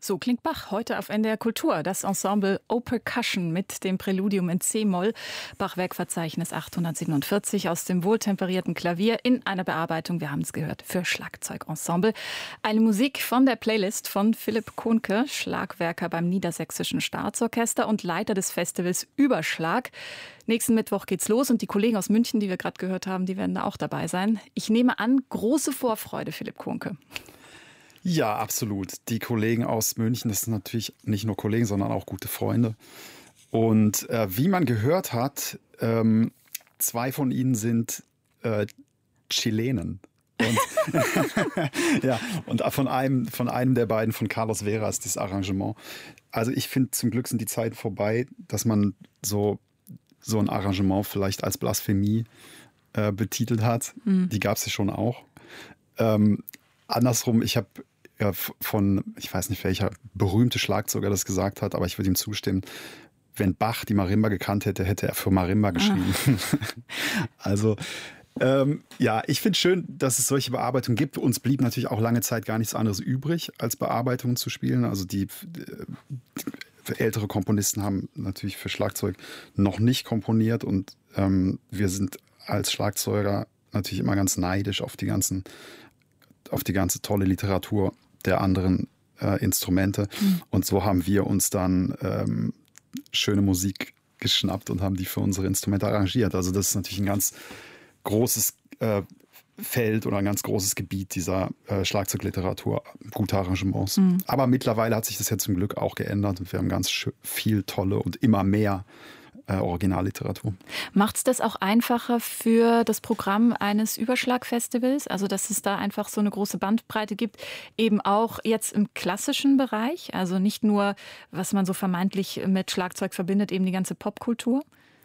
So klingt Bach heute auf NDR Kultur. Das Ensemble O-Percussion mit dem Präludium in C-Moll. Bachwerkverzeichnis 847 aus dem wohltemperierten Klavier in einer Bearbeitung, wir haben es gehört, für Schlagzeugensemble. Eine Musik von der Playlist von Philipp Kuhnke, Schlagwerker beim Niedersächsischen Staatsorchester und Leiter des Festivals Überschlag. Nächsten Mittwoch geht's los und die Kollegen aus München, die wir gerade gehört haben, die werden da auch dabei sein. Ich nehme an, große Vorfreude, Philipp Kuhnke. Ja, absolut. Die Kollegen aus München, das sind natürlich nicht nur Kollegen, sondern auch gute Freunde. Und wie man gehört hat, zwei von ihnen sind Chilenen. Und, ja, und von einem der beiden, von Carlos Vera, ist dieses Arrangement. Also ich finde, zum Glück sind die Zeiten vorbei, dass man so ein Arrangement vielleicht als Blasphemie betitelt hat. Mhm. Die gab es ja schon auch. Andersrum, ich habe ich weiß nicht, welcher berühmte Schlagzeuger das gesagt hat, aber ich würde ihm zustimmen, wenn Bach die Marimba gekannt hätte, hätte er für Marimba geschrieben. Also ich finde schön, dass es solche Bearbeitungen gibt. Uns blieb natürlich auch lange Zeit gar nichts anderes übrig, als Bearbeitungen zu spielen. Also die ältere Komponisten haben natürlich für Schlagzeug noch nicht komponiert und wir sind als Schlagzeuger natürlich immer ganz neidisch auf die ganze tolle Literatur der anderen Instrumente. Mhm. Und so haben wir uns dann schöne Musik geschnappt und haben die für unsere Instrumente arrangiert. Also das ist natürlich ein ganz großes Feld oder ein ganz großes Gebiet dieser Schlagzeugliteratur, gute Arrangements. Mhm. Aber mittlerweile hat sich das ja zum Glück auch geändert und wir haben ganz viel tolle und immer mehr Originalliteratur. Macht es das auch einfacher für das Programm eines Überschlag-Festivals? Also dass es da einfach so eine große Bandbreite gibt, eben auch jetzt im klassischen Bereich? Also nicht nur, was man so vermeintlich mit Schlagzeug verbindet, eben die ganze Popkultur?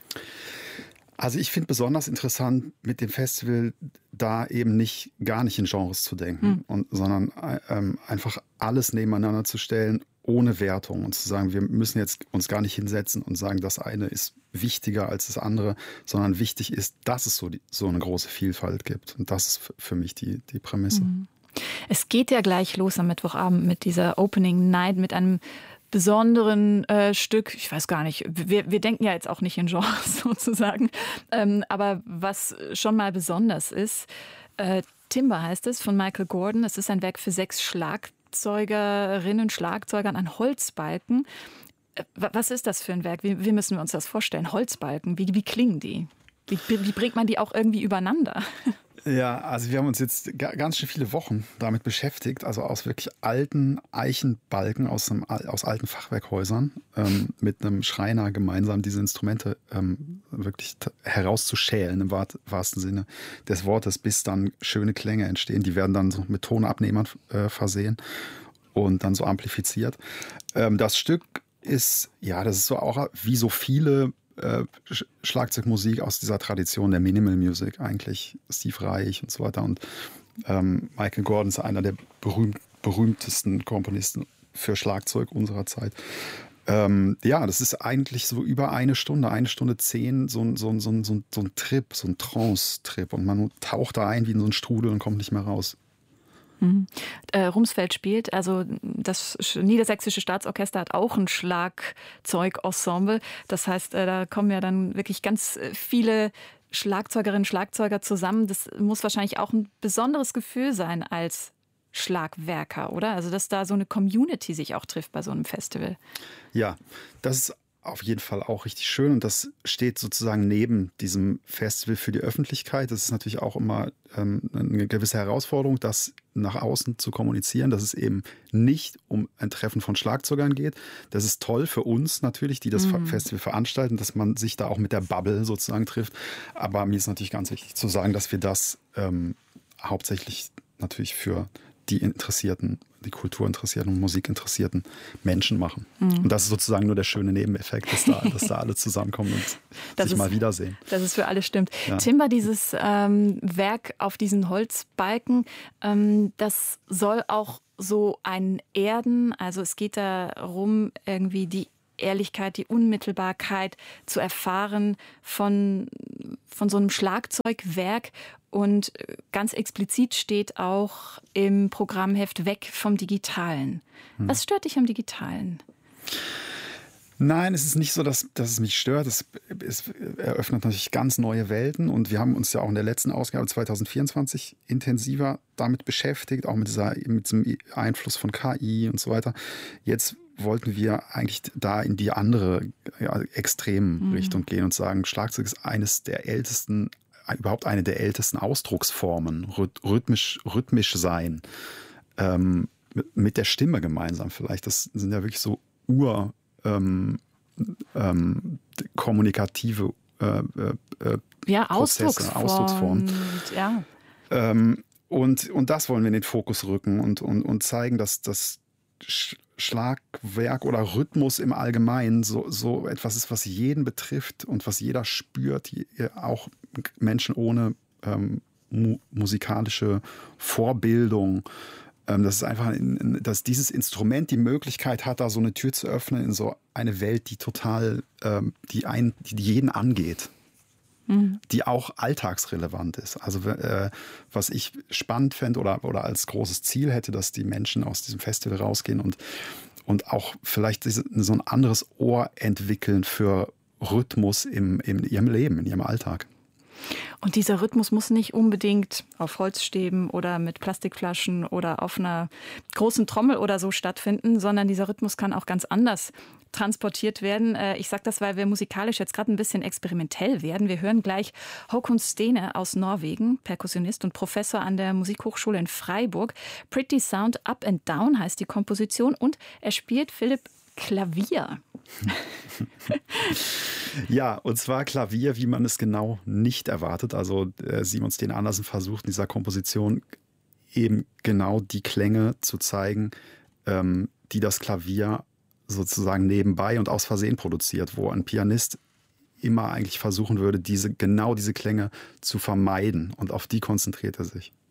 Also ich finde besonders interessant mit dem Festival da eben gar nicht in Genres zu denken, sondern einfach alles nebeneinander zu stellen, ohne Wertung und zu sagen, wir müssen jetzt uns gar nicht hinsetzen und sagen, das eine ist wichtiger als das andere, sondern wichtig ist, dass es so eine große Vielfalt gibt. Und das ist für mich die Prämisse. Es geht ja gleich los am Mittwochabend mit dieser Opening Night, mit einem besonderen Stück. Ich weiß gar nicht, wir denken ja jetzt auch nicht in Genres sozusagen, aber was schon mal besonders ist, Timber heißt es, von Michael Gordon. Es ist ein Werk für 6 Schlagzeugerinnen, Schlagzeugern an Holzbalken. Was ist das für ein Werk? Wie müssen wir uns das vorstellen? Holzbalken, wie klingen die? Wie bringt man die auch irgendwie übereinander? Ja, also wir haben uns jetzt ganz schön viele Wochen damit beschäftigt, also aus wirklich alten Eichenbalken aus alten Fachwerkhäusern mit einem Schreiner gemeinsam diese Instrumente wirklich herauszuschälen im wahrsten Sinne des Wortes, bis dann schöne Klänge entstehen. Die werden dann so mit Tonabnehmern versehen und dann so amplifiziert. Das Stück das ist so auch wie so viele Schlagzeugmusik aus dieser Tradition der Minimal Music eigentlich, Steve Reich und so weiter. Und Michael Gordon ist einer der berühmtesten Komponisten für Schlagzeug unserer Zeit. Das ist eigentlich so über 1 Stunde 10, so ein Trip, so ein Trance-Trip. Und man taucht da ein wie in so einen Strudel und kommt nicht mehr raus. Rumsfeld spielt, also das Niedersächsische Staatsorchester hat auch ein Schlagzeugensemble. Das heißt, da kommen ja dann wirklich ganz viele Schlagzeugerinnen und Schlagzeuger zusammen. Das muss wahrscheinlich auch ein besonderes Gefühl sein als Schlagwerker, oder? Also dass da so eine Community sich auch trifft bei so einem Festival. Ja, das ist auf jeden Fall auch richtig schön und das steht sozusagen neben diesem Festival für die Öffentlichkeit. Das ist natürlich auch immer eine gewisse Herausforderung, das nach außen zu kommunizieren, dass es eben nicht um ein Treffen von Schlagzeugern geht. Das ist toll für uns natürlich, die das Festival veranstalten, dass man sich da auch mit der Bubble sozusagen trifft. Aber mir ist natürlich ganz wichtig zu sagen, dass wir das hauptsächlich natürlich für die kulturinteressierten und musikinteressierten Menschen machen. Und das ist sozusagen nur der schöne Nebeneffekt, dass da alle zusammenkommen und sich mal wiedersehen. Dass es für alle stimmt. Ja. Timber, dieses Werk auf diesen Holzbalken, das soll auch so einen erden, also es geht darum, irgendwie die Ehrlichkeit, die Unmittelbarkeit zu erfahren von so einem Schlagzeugwerk. Und ganz explizit steht auch im Programmheft weg vom Digitalen. Was stört dich am Digitalen? Nein, es ist nicht so, dass es mich stört. Es eröffnet natürlich ganz neue Welten. Und wir haben uns ja auch in der letzten Ausgabe 2024 intensiver damit beschäftigt, auch mit diesem Einfluss von KI und so weiter. Jetzt wollten wir eigentlich da in die andere Extremrichtung gehen und sagen, Schlagzeug ist überhaupt eine der ältesten Ausdrucksformen, rhythmisch sein, mit der Stimme gemeinsam vielleicht. Das sind ja wirklich so kommunikative Prozesse, Ausdrucksformen. Ja. Und das wollen wir in den Fokus rücken und zeigen, dass das Schlagwerk oder Rhythmus im Allgemeinen so etwas ist, was jeden betrifft und was jeder spürt, auch Menschen ohne musikalische Vorbildung. Das ist einfach, dass dieses Instrument die Möglichkeit hat, da so eine Tür zu öffnen in so eine Welt, die total, die jeden angeht, die auch alltagsrelevant ist. Also was ich spannend fände oder als großes Ziel hätte, dass die Menschen aus diesem Festival rausgehen und auch vielleicht so ein anderes Ohr entwickeln für Rhythmus in ihrem Leben, in ihrem Alltag. Und dieser Rhythmus muss nicht unbedingt auf Holzstäben oder mit Plastikflaschen oder auf einer großen Trommel oder so stattfinden, sondern dieser Rhythmus kann auch ganz anders transportiert werden. Ich sage das, weil wir musikalisch jetzt gerade ein bisschen experimentell werden. Wir hören gleich Håkon Stene aus Norwegen, Perkussionist und Professor an der Musikhochschule in Freiburg. Pretty Sound Up and Down heißt die Komposition und er spielt, Philipp, Klavier. Ja, und zwar Klavier, wie man es genau nicht erwartet. Also Simon Steen Andersen versucht in dieser Komposition eben genau die Klänge zu zeigen, die das Klavier sozusagen nebenbei und aus Versehen produziert, wo ein Pianist immer eigentlich versuchen würde, genau diese Klänge zu vermeiden. Und auf die konzentriert er sich.